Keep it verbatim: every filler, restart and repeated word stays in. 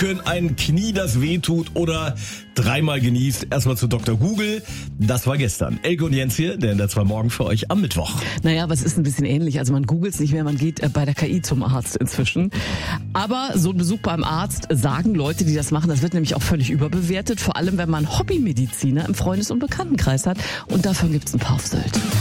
ein Knie, das weh tut oder dreimal genießt. Erstmal zu Doktor Google. Das war gestern. Elke und Jens hier, der in der zwei Morgen für euch am Mittwoch. Naja, aber es ist ein bisschen ähnlich. Also man googelt es nicht mehr, man geht äh, bei der K I zum Arzt inzwischen. Aber so ein Besuch beim Arzt, sagen Leute, die das machen, das wird nämlich auch völlig überbewertet. Vor allem, wenn man Hobbymediziner im Freundes- und Bekanntenkreis hat. Und davon gibt's ein paar auf Sylt.